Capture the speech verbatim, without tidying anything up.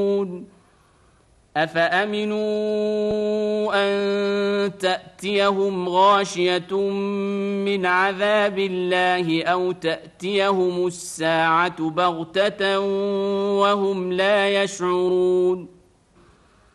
أفأمنوا أن تأتيهم غاشية من عذاب الله أو تأتيهم الساعة بغتة وهم لا يشعرون